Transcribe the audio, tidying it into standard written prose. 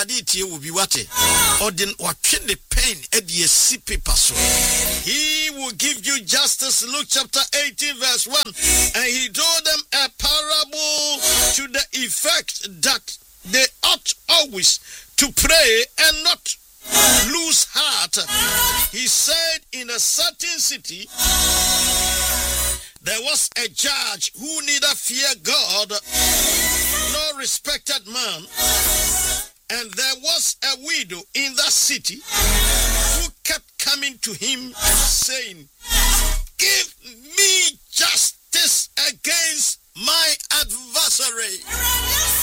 Awurade tie wo bi wate. Odin watwe the pain e de si paper so. He will give you justice. Luke chapter 18 verse 1. And he told them a parable to the effect that they ought always to pray and not lose heart. He said, in a certain city there was a judge who neither feared God nor respected man, and there was a widow in that city who kept coming to him saying, "Give me justice against my adversary."